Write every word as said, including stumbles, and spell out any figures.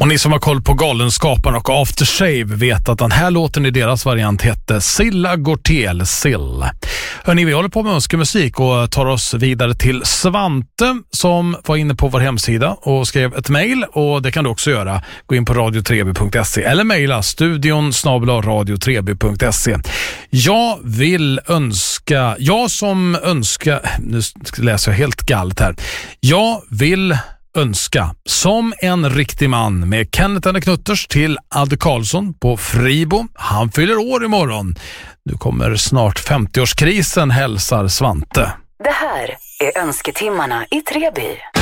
Och ni som har koll på Galenskaparna och Aftershave vet att den här låten i deras variant hette Silla går till Sill. Hörrni, vi håller på med önskemusik och tar oss vidare till Svante som var inne på vår hemsida och skrev ett mejl, och det kan du också göra. Gå in på radio tre b punkt se eller mejla studion snabel-a radio tre b punkt se. Jag vill önska, jag som önskar, nu läser jag helt galet här. Jag vill önska som en riktig man med Kenneth and the Knutters till Adde Karlsson på Fribo. Han fyller år imorgon. Nu kommer snart femtioårskrisen, hälsar Svante. Det här är önsketimmarna i Treby.